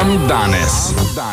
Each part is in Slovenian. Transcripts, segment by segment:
Dan danes.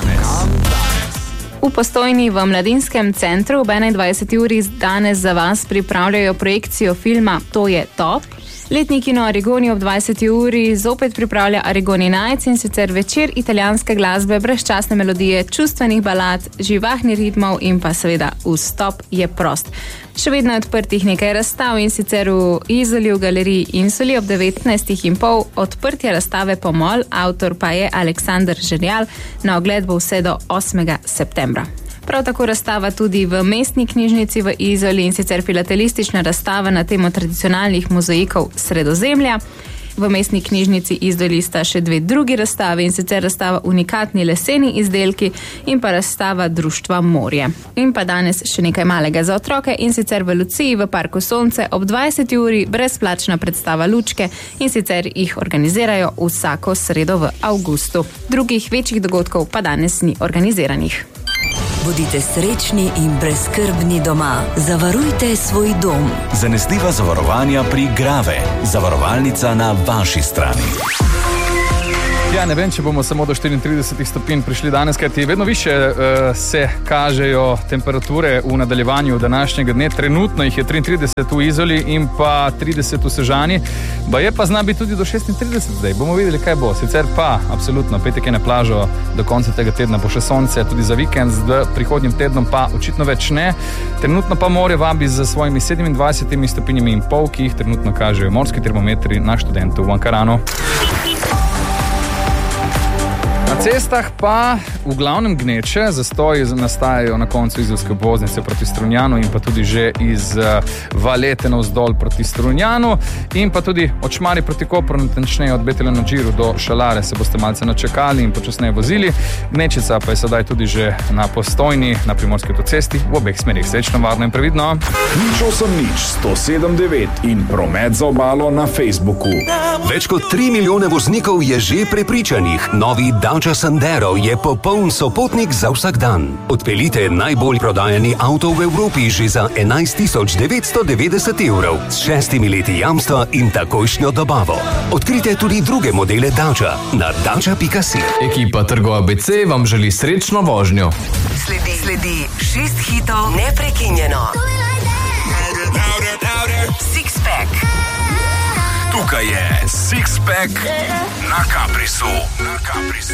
V Postojni v Mladinskem centru ob 21. uri danes za vas pripravljajo projekcijo filma To je top. Letni kino Arigoni ob 20. uri zopet pripravlja Arigoni Nights, in sicer večer italijanske glasbe, brezčasne melodije, čustvenih balad, živahnih ritmov in pa seveda vstop je prost. Še vedno je odprtih nekaj razstav, in sicer v Izoli v galeriji Insoli ob 19.30, odprtje razstave Pomol, avtor pa je Aleksander Žerjal, na ogled bo vse do 8. septembra. Prav tako razstava tudi v mestni knjižnici v Izoli, in sicer filatelistična razstava na temo tradicionalnih mozaikov Sredozemlja. V mestni knjižnici Izoli sta še dve drugi razstavi, in sicer razstava Unikatni leseni izdelki in pa razstava Društva Morje. In pa danes še nekaj malega za otroke, in sicer v Luciji v Parku Sonce ob 20. uri brezplačna predstava Lučke, in sicer jih organizirajo vsako sredo v avgustu. Drugih večjih dogodkov pa danes ni organiziranih. Bodite srečni in brezskrbni doma. Zavarujte svoj dom. Zanesljiva zavarovanja pri Grave. Zavarovalnica na vaši strani. Ja, ne vem, če bomo samo do 34 stopinj prišli danes, kajti vedno više se kažejo temperature v nadaljevanju današnjega dne. Trenutno jih je 33 v Izoli in pa 30 v Sežani. Baje pa zna biti tudi do 36 zdaj. Bomo videli, kaj bo. Sicer pa, absolutno, petek je na plažo, do konca tega tedna bo še sonce, tudi za vikend, z prihodnjim tednom pa očitno več ne. Trenutno pa morje vabi za svojimi 27 stopinjami in pol, ki jih trenutno kažejo morski termometri na Študentu v Ankaranu. Na cestah pa v glavnem gneče, zastoji nastajajo na koncu izolske obvoznice proti Strunjanu in pa tudi že iz Valete navzdol proti Strunjanu in pa tudi od Šmarij proti Kopru, natančneje od Betele na Džiru do Šalare se boste malce načakali in počasneje vozili. Gnečica pa je sedaj tudi že na Postojni, na Primorski avtocesti, v obeh smerih. Srečno, varno in previdno. Nič 107.9 in promet za obalo na Facebooku. Več kot 3 milijone voznikov je že prepričanih. Novi Dacia Sandero je popoln sopotnik za vsak dan. Odpeljite najbolj prodajani avto v Evropi že za 11.990 evrov s 6 leti jamstva in takojšnjo dobavo. Odkrite tudi druge modele Dacia na dacia.si. Ekipa Trgo ABC vam želi srečno vožnjo. Sledi 6 hitov neprekinjeno. Six Pack. Tukaj je Six Pack na Caprisu.